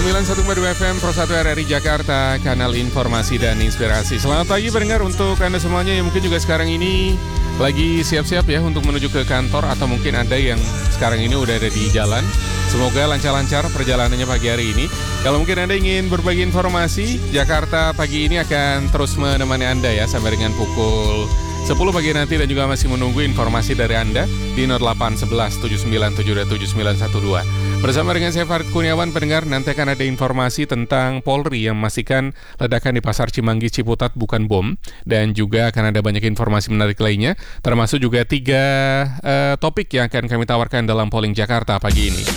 91,2 FM Pro 1 RRI Jakarta, kanal informasi dan inspirasi. Selamat pagi pendengar untuk Anda semuanya yang mungkin juga sekarang ini lagi siap-siap ya untuk menuju ke kantor, atau mungkin Anda yang sekarang ini udah ada di jalan. Semoga lancar-lancar perjalanannya pagi hari ini. Kalau mungkin Anda ingin berbagi informasi, Jakarta pagi ini akan terus menemani Anda ya sampai dengan pukul 10 pagi nanti, dan juga masih menunggu informasi dari Anda di 0811 797 7912. Bersama dengan saya Farid Kurniawan, pendengar, nanti akan ada informasi tentang Polri yang memastikan ledakan di Pasar Cimanggis Ciputat bukan bom, dan juga akan ada banyak informasi menarik lainnya, termasuk juga 3 topik yang akan kami tawarkan dalam polling Jakarta pagi ini.